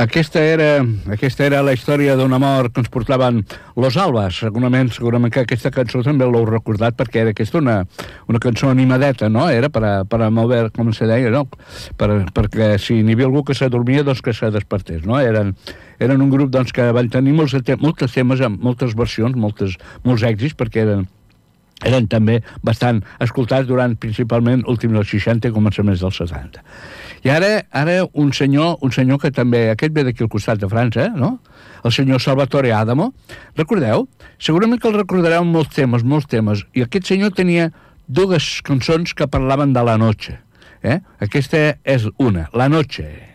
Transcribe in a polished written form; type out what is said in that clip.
Aquesta era la història d'un amor que ens portaven Los Albas. Segurament que aquesta cançó també l'heu recordat, perquè era aquesta una cançó animadeta, no? Era per moure, com se deia, no? Perquè si n'hi havia algú que s'adormia, doncs que se despertés, no? Eren un grup doncs, que van tenir molts temes, amb moltes versions, molts èxits, perquè eren també bastant escoltats durant principalment últims dels 60 i començaments dels 70. I ara un senyor que també, aquest ve d'aquí al costat de França, no? El senyor Salvatore Adamo. Recordeu? Segurament que el recordareu molts temes. I aquest senyor tenia dues cançons que parlaven de la noche. Aquesta és una, La noche.